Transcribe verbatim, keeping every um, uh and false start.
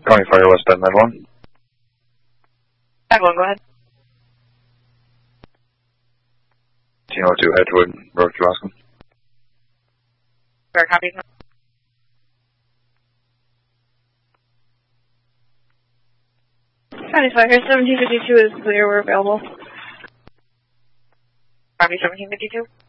County Fire West Bend nine one. nine one, go ahead. Team oh two, Edgewood, Road Kewaskum. Fair copy. County Fire seventeen fifty-two is clear, we're available. Copy seventeen fifty-two.